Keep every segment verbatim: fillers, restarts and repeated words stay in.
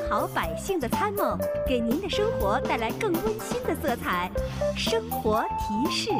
好百姓的参谋，给您的生活带来更温馨的色彩。生活提示。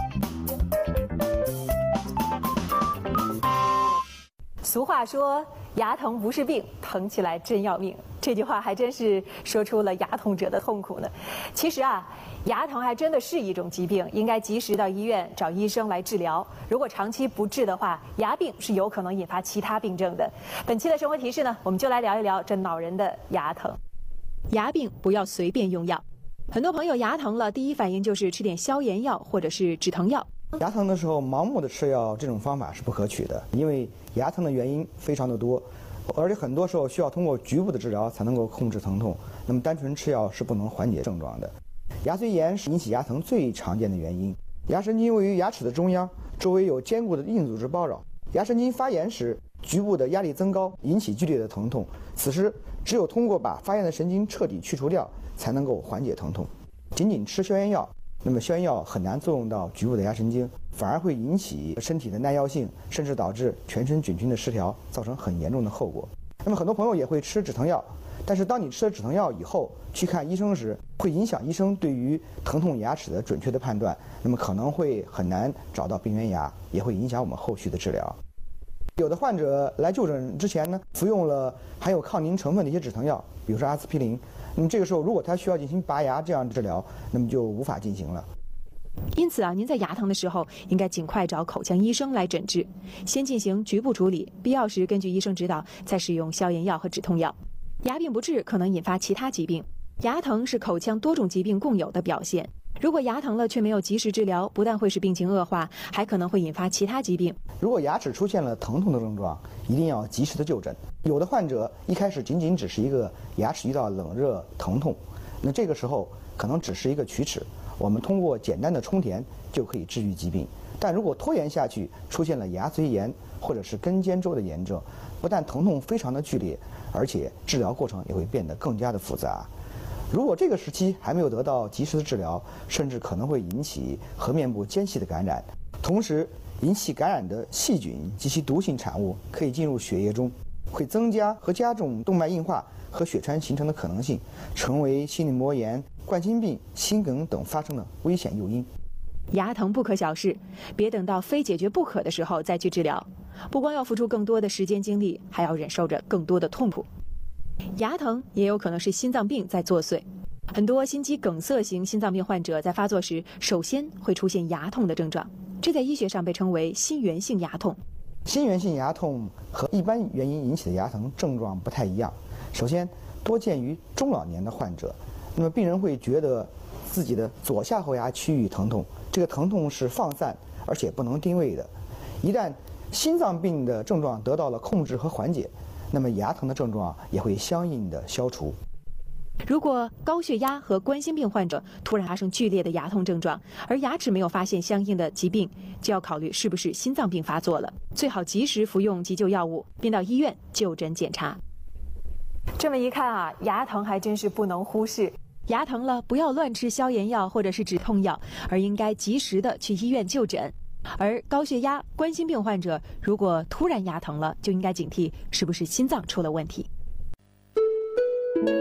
俗话说，牙疼不是病，疼起来真要命。这句话还真是说出了牙痛者的痛苦呢。其实啊，牙疼还真的是一种疾病，应该及时到医院找医生来治疗。如果长期不治的话，牙病是有可能引发其他病症的。本期的生活提示呢，我们就来聊一聊这恼人的牙疼。牙病不要随便用药，很多朋友牙疼了，第一反应就是吃点消炎药或者是止疼药。 牙疼的时候盲目的吃药，这种方法是不可取的，因为牙疼的原因非常的多，而且很多时候需要通过局部的治疗才能够控制疼痛，那么单纯吃药是不能缓解症状的。牙髓炎是引起牙疼最常见的原因。牙神经位于牙齿的中央，周围有坚固的硬组织包绕。牙神经发炎时，局部的压力增高，引起剧烈的疼痛。此时只有通过把发炎的神经彻底去除掉，才能够缓解疼痛。仅仅吃消炎药，那么消炎药很难作用到局部的牙神经，反而会引起身体的耐药性，甚至导致全身菌群的失调，造成很严重的后果。那么很多朋友也会吃止疼药，但是当你吃了止疼药以后去看医生时，会影响医生对于疼痛牙齿的准确的判断，那么可能会很难找到病原牙，也会影响我们后续的治疗。有的患者来就诊之前呢，服用了含有抗凝成分的一些止疼药，比如说阿司匹林，那么这个时候如果他需要进行拔牙这样的治疗，那么就无法进行了。 因此啊，您在牙疼的时候应该尽快找口腔医生来诊治，先进行局部处理，必要时根据医生指导再使用消炎药和止痛药。牙病不治可能引发其他疾病，牙疼是口腔多种疾病共有的表现。如果牙疼了却没有及时治疗，不但会使病情恶化，还可能会引发其他疾病。 如果牙齿出现了疼痛的症状，一定要及时的就诊。有的患者一开始仅仅只是一个牙齿遇到冷热疼痛，那这个时候可能只是一个龋齿，我们通过简单的充填就可以治愈疾病。但如果拖延下去，出现了牙髓炎或者是根尖周的炎症，不但疼痛非常的剧烈，而且治疗过程也会变得更加的复杂。如果这个时期还没有得到及时的治疗，甚至可能会引起颌面部间隙的感染，同时引起感染的细菌及其毒性产物可以进入血液中，会增加和加重动脉硬化和血栓形成的可能性，成为心筋膜炎、冠心病、心梗等发生的危险诱因。 牙疼不可小视，别等到非解决不可的时候再去治疗，不光要付出更多的时间精力，还要忍受着更多的痛苦。牙疼也有可能是心脏病在作祟，很多心肌梗塞型心脏病患者在发作时，首先会出现牙痛的症状，这在医学上被称为心源性牙痛。 心源性牙痛和一般原因引起的牙疼症状不太一样。首先，多见于中老年的患者，那么病人会觉得自己的左下后牙区域疼痛，这个疼痛是放散而且不能定位的。一旦心脏病的症状得到了控制和缓解，那么牙疼的症状也会相应的消除。 如果高血压和冠心病患者突然发生剧烈的牙痛症状，而牙齿没有发现相应的疾病，就要考虑是不是心脏病发作了，最好及时服用急救药物，并到医院就诊检查。这么一看啊，牙疼还真是不能忽视。牙疼了，不要乱吃消炎药或者是止痛药，而应该及时的去医院就诊。而高血压、冠心病患者如果突然牙疼了，就应该警惕是不是心脏出了问题。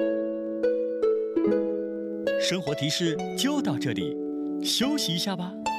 生活提示就到这里，休息一下吧。